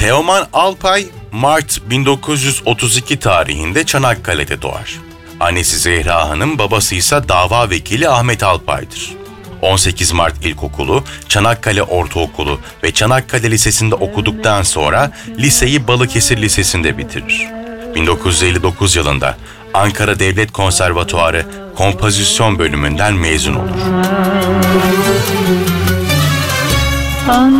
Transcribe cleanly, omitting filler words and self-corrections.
Teoman Alpay, Mart 1932 tarihinde Çanakkale'de doğar. Annesi Zehra Hanım, babası ise dava vekili Ahmet Alpay'dır. 18 Mart İlkokulu, Çanakkale Ortaokulu ve Çanakkale Lisesi'nde okuduktan sonra liseyi Balıkesir Lisesi'nde bitirir. 1959 yılında Ankara Devlet Konservatuarı Kompozisyon bölümünden mezun olur.